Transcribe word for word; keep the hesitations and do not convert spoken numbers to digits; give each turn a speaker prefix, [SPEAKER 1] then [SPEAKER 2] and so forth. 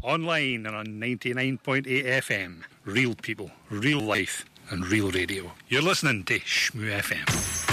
[SPEAKER 1] Online and on ninety-nine point eight F M. Real people, real life, and real radio. You're listening to Shmoo F M.